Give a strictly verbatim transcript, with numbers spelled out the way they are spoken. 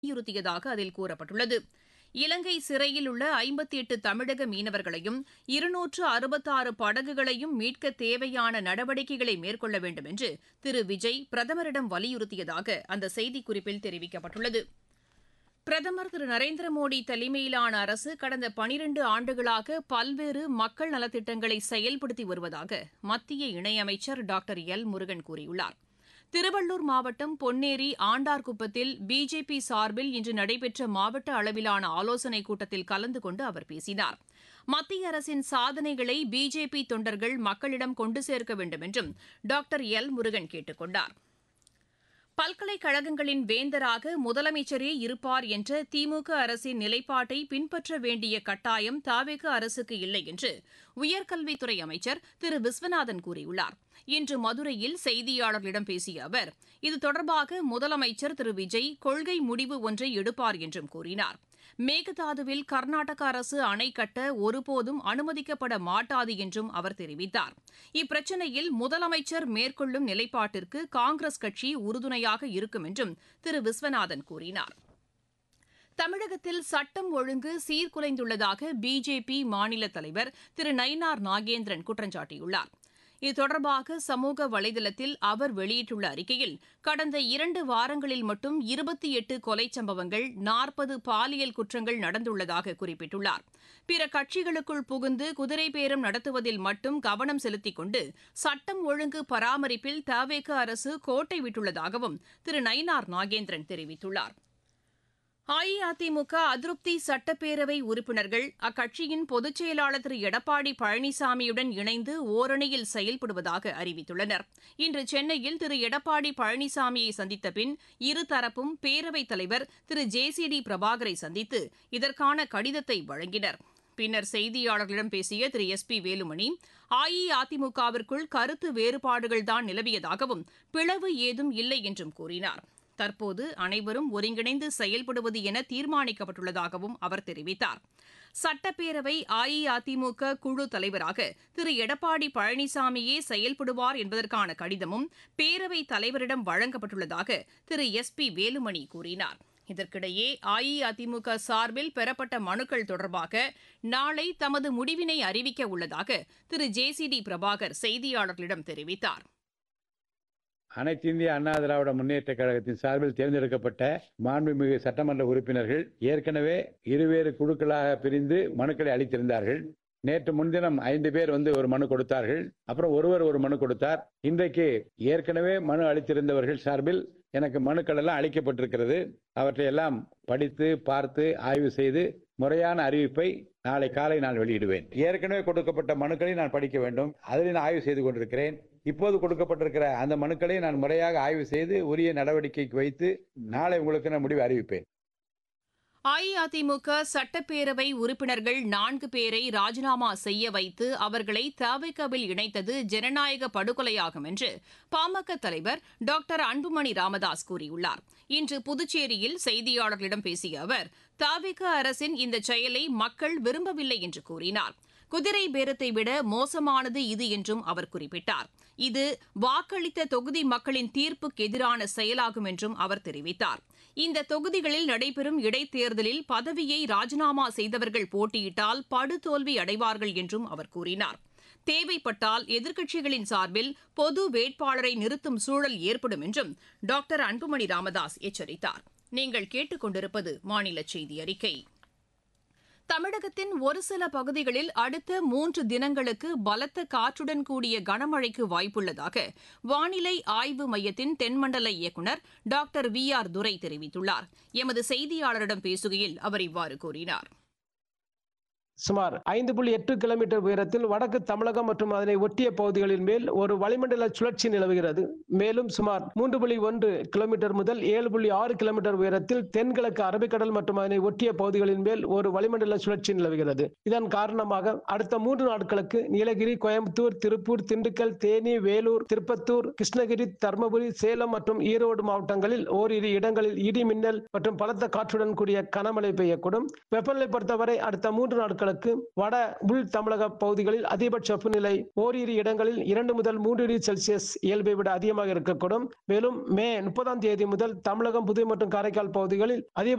வலியுறுத்தியதாக அதில் கூறப்பட்டுள்ளது. இலங்கை சிறையில் உள்ள ஐம்பத்தி எட்டு தமிழக மீனவர்களையும் இருநூற்று அறுபத்தாறு படகுகளையும் மீட்க தேவையான நடவடிக்கைகளை மேற்கொள்ள வேண்டும் என்று திரு விஜய் பிரதமரிடம் வலியுறுத்தியதாக அந்த செய்திக்குறிப்பில் தெரிவிக்கப்பட்டுள்ளது. பிரதமர் திரு நரேந்திர மோடி தலைமையிலான அரசு கடந்த பனிரண்டு ஆண்டுகளாக பல்வேறு மக்கள் நலத்திட்டங்களை செயல்படுத்தி வருவதாக மத்திய இணையமைச்சர் டாக்டர் எல் முருகன் கூறியுள்ளார். திருவள்ளூர் மாவட்டம் பொன்னேரி ஆண்டார்குப்பத்தில் பிஜேபி சார்பில் இன்று நடைபெற்ற மாவட்ட அளவிலான ஆலோசனைக் கூட்டத்தில் கலந்து கொண்டு அவர் பேசினார். மத்திய அரசின் சாதனைகளை பிஜேபி தொண்டர்கள் மக்களிடம் கொண்டு சேர்க்க வேண்டும் என்றும் டாக்டர் எல் முருகன் கேட்டுக் கொண்டார். பல்கலைக்கழகங்களின் வேந்தராக முதலமைச்சரே இருப்பார் என்ற திமுக அரசின் நிலைப்பாட்டை பின்பற்ற வேண்டிய கட்டாயம் தவேக அரசுக்கு இல்லை என்று உயர்கல்வித்துறை அமைச்சர் திரு விஸ்வநாதன் கூறியுள்ளார். இன்று மதுரையில் செய்தியாளர்களிடம் பேசிய அவர் இது தொடர்பாக முதலமைச்சர் திரு விஜய் கொள்கை முடிவு ஒன்றை எடுப்பார் என்றும் கூறினார். மேகதாதுவில் கர்நாடக அரசு அணை கட்ட ஒருபோதும் அனுமதிக்கப்பட மாட்டாது என்றும் அவர் தெரிவித்தார். இப்பிரச்சினையில் முதலமைச்சர் மேற்கொள்ளும் நிலைப்பாட்டிற்கு காங்கிரஸ் கட்சி உறுதுணையாக இருக்கும் என்றும் திரு விஸ்வநாதன் கூறினார். தமிழகத்தில் சட்டம் ஒழுங்கு சீர்குலைந்துள்ளதாக பிஜேபி மாநில தலைவர் திரு நயினார் நாகேந்திரன் குற்றம் சாட்டியுள்ளார். இது தொடர்பாக சமூக வலைதளத்தில் அவர் வெளியிட்டுள்ள அறிக்கையில் கடந்த இரண்டு வாரங்களில் மட்டும் இருபத்தி எட்டு கொலை சம்பவங்கள், நாற்பது பாலியல் குற்றங்கள் நடந்துள்ளதாக குறிப்பிட்டுள்ளார். பிற கட்சிகளுக்குள் புகுந்து குதிரை பேரம் நடத்துவதில் மட்டும் கவனம் செலுத்திக் கொண்டு சட்டம் ஒழுங்கு பராமரிப்பில் தவேக அரசு கோட்டை விட்டுள்ளதாகவும் திரு நயினார் நாகேந்திரன் தெரிவித்துள்ளார். அஇஅதிமுக அதிருப்தி சட்டப்பேரவை உறுப்பினர்கள் அக்கட்சியின் பொதுச் செயலாளர் திரு எடப்பாடி பழனிசாமியுடன் இணைந்து ஓரணியில் செயல்படுவதாக அறிவித்துள்ளனர். இன்று சென்னையில் திரு எடப்பாடி பழனிசாமியை சந்தித்த பின் இருதரப்பும் பேரவைத் தலைவர் திரு ஜே சி டி பிரபாகரை சந்தித்து இதற்கான கடிதத்தை வழங்கினர். பின்னர் செய்தியாளர்களிடம் பேசிய திரு எஸ் பி வேலுமணி அஇஅதிமுகவிற்குள் கருத்து வேறுபாடுகள்தான் நிலவியதாகவும் பிளவு ஏதும் இல்லை என்றும் கூறினார். தற்போது அனைவரும் ஒருங்கிணைந்து செயல்படுவது என தீர்மானிக்கப்பட்டுள்ளதாகவும் அவர் தெரிவித்தார். சட்டப்பேரவை அஇஅதிமுக குழு தலைவராக திரு எடப்பாடி பழனிசாமியே செயல்படுவார் என்பதற்கான கடிதமும் பேரவைத் தலைவரிடம் வழங்கப்பட்டுள்ளதாக திரு எஸ் பி வேலுமணி கூறினார். இதற்கிடையே அஇஅதிமுக சார்பில் பெறப்பட்ட மனுக்கள் தொடர்பாக நாளை தமது முடிவினை அறிவிக்க உள்ளதாக திரு ஜே சி டி பிரபாகர் செய்தியாளர்களிடம் தெரிவித்தார். அனைத்து இந்திய அண்ணா திராவிட முன்னேற்ற கழகத்தின் சார்பில் தேர்ந்தெடுக்கப்பட்ட மாண்புமிகு சட்டமன்ற உறுப்பினர்கள் ஏற்கனவே இருவேறு குழுக்களாக பிரிந்து மனுக்களை அளித்திருந்தார்கள். நேற்று முன்தினம் ஐந்து பேர் வந்து ஒரு மனு கொடுத்தார்கள். அப்புறம் ஒருவர் ஒரு மனு கொடுத்தார். இன்றைக்கு ஏற்கனவே மனு அளித்திருந்தவர்கள் சார்பில் எனக்கு மனுக்கள் எல்லாம் அளிக்கப்பட்டிருக்கிறது. அவற்றை எல்லாம் படித்து பார்த்து ஆய்வு செய்து முறையான அறிவிப்பை நாளை காலை நான் வெளியிடுவேன். ஏற்கனவே கொடுக்கப்பட்ட மனுக்களை நான் படிக்க வேண்டும். அதில் நான் ஆய்வு செய்து கொண்டிருக்கிறேன். இப்போது கொடுக்கப்பட்டிருக்கிற அந்த மனுக்களை நான் முறையாக ஆய்வு செய்து உரிய நடவடிக்கைக்கு வைத்து நாளை உங்களுக்கு நான் முடிவு அறிவிப்பேன். அஇஅதிமுக சட்டப்பேரவை உறுப்பினர்கள் நான்கு பேரை ராஜினாமா செய்ய வைத்து அவர்களை தவேகவில் இணைத்தது ஜனநாயக படுகொலையாகும் என்று பாமக தலைவர் டாக்டர் அன்புமணி ராமதாஸ் கூறியுள்ளார். இன்று புதுச்சேரியில் செய்தியாளர்களிடம் பேசிய அவர் தவேக அரசின் இந்த செயலை மக்கள் விரும்பவில்லை என்று கூறினார். குதிரை பேரத்தை விட மோசமானது இது என்றும் அவர் குறிப்பிட்டார். இது வாக்களித்த தொகுதி மக்களின் தீர்ப்புக்கு எதிரான செயலாகும் என்றும் அவர் தெரிவித்தார். இந்த தொகுதிகளில் நடைபெறும் இடைத்தேர்தலில் பதவியை ராஜினாமா செய்தவர்கள் போட்டியிட்டால் படுதோல்வி அடைவார்கள் என்றும் அவர் கூறினார். தேவைப்பட்டால் எதிர்க்கட்சிகளின் சார்பில் பொது வேட்பாளரை நிறுத்தும் சூழல் ஏற்படும் என்றும் டாக்டர் அன்புமணி ராமதாஸ் எச்சரித்தார். நீங்கள் கேட்டுக் கொண்டிருப்பது மாநில செய்தி அறிக்கை. தமிழகத்தின் ஒரு சில பகுதிகளில் அடுத்த மூன்று தினங்களுக்கு பலத்த காற்றுடன் கூடிய கனமழைக்கு வாய்ப்புள்ளதாக வானிலை ஆய்வு மையத்தின் தென்மண்டல இயக்குநர் டாக்டர் வி ஆர் துரை தெரிவித்துள்ளார். எமது செய்தியாளரிடம் பேசுகையில் அவர் இவ்வாறு கூறினார். சுமார் ஐந்து புள்ளி எட்டு கிலோமீட்டர் உயரத்தில் வடக்கு தமிழகம் மற்றும் அதனை ஒட்டிய பகுதிகளின் மேல் ஒரு வளிமண்டல சுழற்சி நிலவுகிறது. மேலும் சுமார் மூன்று புள்ளி ஒன்று கிலோமீட்டர் முதல் ஏழு புள்ளி ஆறு கிலோமீட்டர் உயரத்தில் தென்கிழக்கு அரபிக்கடல் மற்றும் அதனை ஒட்டிய பகுதிகளின் மேல் ஒரு வளிமண்டல சுழற்சி நிலவுகிறது. இதன் காரணமாக அடுத்த மூன்று நாட்களுக்கு நீலகிரி, கோயம்புத்தூர், திருப்பூர், திண்டுக்கல், தேனி, வேலூர், திருப்பத்தூர், கிருஷ்ணகிரி, தர்மபுரி, சேலம் மற்றும் ஈரோடு மாவட்டங்களில் ஓரிரு இடங்களில் இடி மின்னல் மற்றும் பலத்த காற்றுடன் கூடிய கனமழை பெய்யக்கூடும். வெப்பநிலை பொறுத்தவரை அடுத்த மூன்று நாட்களுக்கு வடக்கு வட உள் தமிழக பகுதிகளில் அதிகபட்ச வெப்பநிலை ஓரிரு இடங்களில் இரண்டு முதல் மூன்று டிகிரி செல்சியஸ் இயல்பை விட அதிகமாக இருக்கக்கூடும். மேலும் மே முப்பதாம் தேதி முதல் தமிழகம், புதுவை மற்றும் காரைக்கால் பகுதிகளில் அதிக